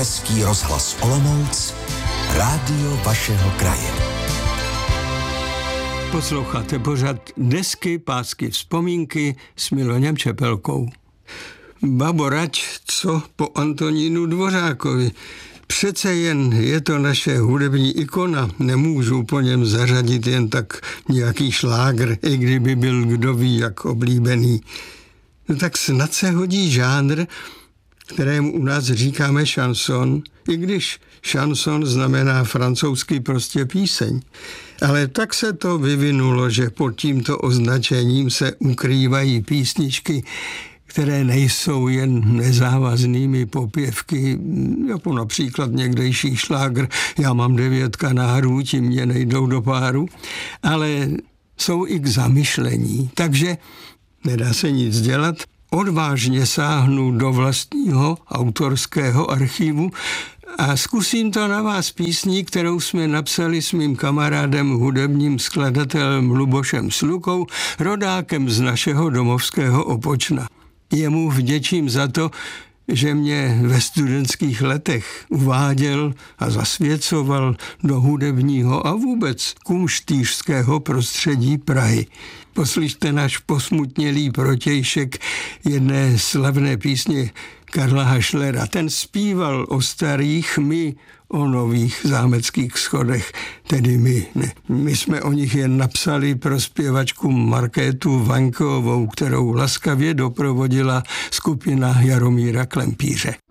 Český rozhlas Olomouc, rádio vašeho kraje. Posloucháte pořad Desky, pásky, vzpomínky s Miloněm Čepelkou. Babo, rať, co po Antonínu Dvořákovi? Přece jen je to naše hudební ikona, nemůžu po něm zařadit jen tak nějaký šlágr, i kdyby byl kdo ví jak oblíbený. No tak snad se hodí žánr, kterému u nás říkáme šanson, i když šanson znamená francouzsky prostě píseň. Ale tak se to vyvinulo, že pod tímto označením se ukrývají písničky, které nejsou jen nezávaznými popěvky, jako například někdejší šlágr Já mám 9 kanárů, ti mě nejdou do páru, ale jsou i k zamyšlení. Takže nedá se nic dělat. Odvážně sáhnu do vlastního autorského archivu a zkusím to na vás písní, kterou jsme napsali s mým kamarádem, hudebním skladatelem Lubošem Slukou, rodákem z našeho domovského Opočna. Jemu vděčím za to, že mě ve studentských letech uváděl a zasvěcoval do hudebního a vůbec kumštýřského prostředí Prahy. Poslyšte náš posmutnělý protějšek jedné slavné písně Karla Hašlera. Ten zpíval o starých, my o nových zámeckých schodech, tedy my ne. My jsme o nich jen napsali pro zpěvačku Markétu Vaňkovou, kterou laskavě doprovodila skupina Jaromíra Klempíře.